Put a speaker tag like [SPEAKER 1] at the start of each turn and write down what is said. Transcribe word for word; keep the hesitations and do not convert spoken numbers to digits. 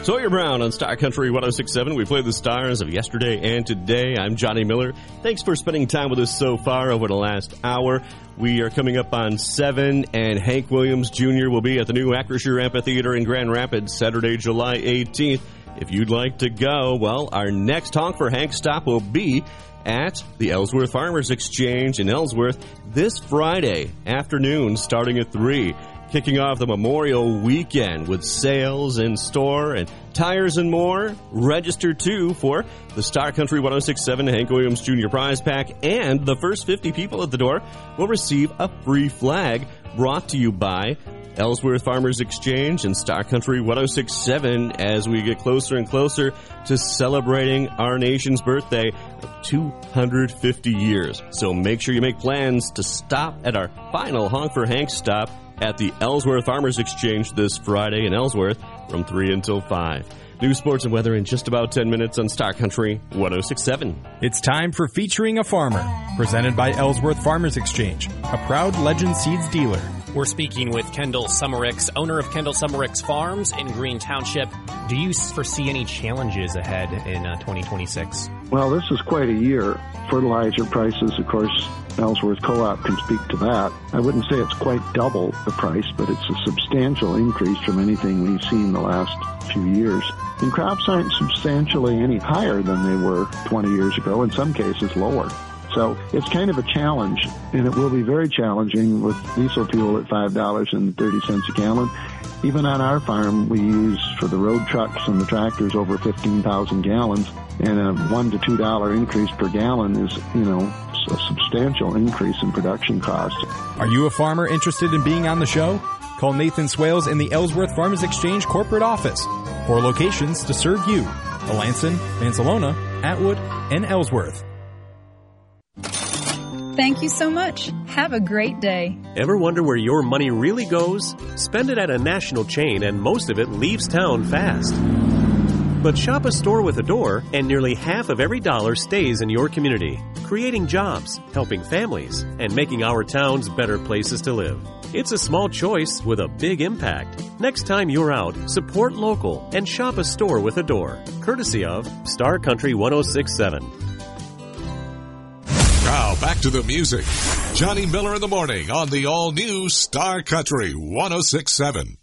[SPEAKER 1] Sawyer Brown on Star Country one oh six point seven. We play the stars of yesterday and today. I'm Johnny Miller. Thanks for spending time with us so far over the last hour. We are coming up on seven, and Hank Williams Junior will be at the new Acrisure Amphitheater in Grand Rapids Saturday, July eighteenth. If you'd like to go, well, our next Honk for Hank stop will be at the Ellsworth Farmers Exchange in Ellsworth this Friday afternoon starting at three. Kicking off the Memorial Weekend with sales in store and tires and more. Register, too, for the Star Country one oh six point seven Hank Williams Junior Prize Pack, and the first fifty people at the door will receive a free flag brought to you by Ellsworth Farmers Exchange and Star Country one oh six point seven as we get closer and closer to celebrating our nation's birthday of two hundred fifty years. So make sure you make plans to stop at our final Honk for Hank stop at the Ellsworth Farmers Exchange this Friday in Ellsworth from three until five. News, sports, and weather in just about ten minutes on Star Country one oh six point seven.
[SPEAKER 2] It's time for Featuring a Farmer, presented by Ellsworth Farmers Exchange, a proud Legend Seeds dealer.
[SPEAKER 3] We're speaking with Kendall Summericks, owner of Kendall Summericks Farms in Green Township. Do you foresee any challenges ahead in uh, twenty twenty-six?
[SPEAKER 4] Well, this is quite a year. Fertilizer prices, of course, Ellsworth Co-op can speak to that. I wouldn't say it's quite double the price, but it's a substantial increase from anything we've seen the last few years. And crops aren't substantially any higher than they were twenty years ago, in some cases lower. So it's kind of a challenge, and it will be very challenging with diesel fuel at five dollars and thirty cents a gallon. Even on our farm, we use for the road trucks and the tractors over fifteen thousand gallons, and a one to two dollar increase per gallon is, you know, a substantial increase in production costs.
[SPEAKER 2] Are you a farmer interested in being on the show? Call Nathan Swales in the Ellsworth Farmers Exchange corporate office. Four locations to serve you: Melanson, Mansalona, Atwood, and Ellsworth.
[SPEAKER 5] Thank you so much. Have a great day.
[SPEAKER 6] Ever wonder where your money really goes? Spend it at a national chain, and most of it leaves town fast. But shop a store with a door, and nearly half of every dollar stays in your community, creating jobs, helping families, and making our towns better places to live. It's a small choice with a big impact. Next time you're out, support local and shop a store with a door, courtesy of Star Country one oh six point seven.
[SPEAKER 7] Now back to the music. Johnny Miller in the morning on the all-new Star Country one oh six point seven.